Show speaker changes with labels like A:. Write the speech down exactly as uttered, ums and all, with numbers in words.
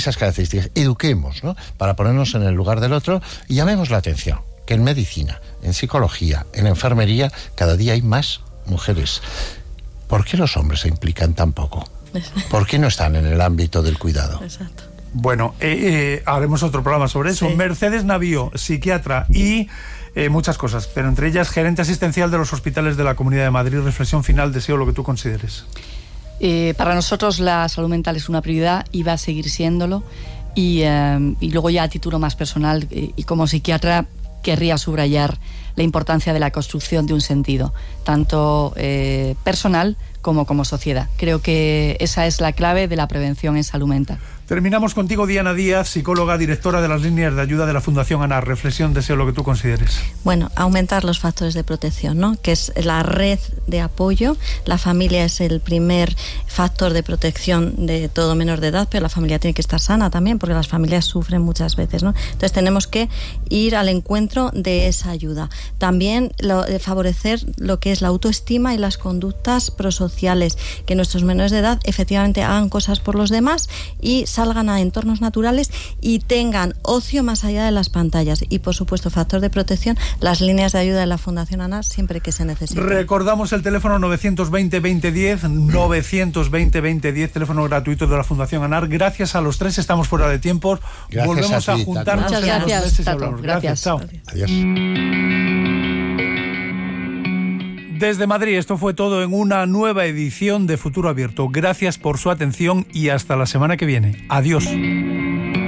A: esas características. Eduquemos, ¿no?, para ponernos en el lugar del otro y llamemos la atención, que en medicina, en psicología, en enfermería, cada día hay más mujeres. ¿Por qué los hombres se implican tan poco? ¿Por qué no están en el ámbito del cuidado?
B: Exacto.
C: Bueno, eh, eh, haremos otro programa sobre eso. Sí. Mercedes Navío, psiquiatra y eh, muchas cosas, pero entre ellas gerente asistencial de los hospitales de la Comunidad de Madrid. Reflexión final, deseo lo que tú consideres.
D: Eh, para nosotros la salud mental es una prioridad y va a seguir siéndolo. Y, eh, y luego ya a título más personal eh, y como psiquiatra querría subrayar la importancia de la construcción de un sentido, tanto eh, personal como como sociedad. Creo que esa es la clave de la prevención en salud mental.
C: Terminamos contigo, Diana Díaz, psicóloga, directora de las líneas de ayuda de la Fundación ANAR. Reflexión, deseo lo que tú consideres.
B: Bueno, aumentar los factores de protección, ¿no?, que es la red de apoyo. La familia es el primer factor de protección de todo menor de edad, pero la familia tiene que estar sana también, porque las familias sufren muchas veces, ¿no? Entonces tenemos que ir al encuentro de esa ayuda. También lo, eh, favorecer lo que es la autoestima y las conductas prosociales, que nuestros menores de edad efectivamente hagan cosas por los demás y salgan a entornos naturales y tengan ocio más allá de las pantallas. Y por supuesto, factor de protección, las líneas de ayuda de la Fundación ANAR siempre que se necesite.
C: Recordamos el teléfono novecientos veinte veinte diez, novecientos veinte veinte diez, teléfono gratuito de la Fundación ANAR. Gracias a los tres, estamos fuera de tiempo.
A: Gracias.
C: Volvemos a,
A: a,
C: a juntarnos
D: Muchas
C: en
D: gracias,
C: dos meses y
D: Tato.
C: hablamos.
D: Gracias.
C: Gracias, chao.
A: Adiós.
C: Desde Madrid, esto fue todo en una nueva edición de Futuro Abierto. Gracias por su atención y hasta la semana que viene. Adiós.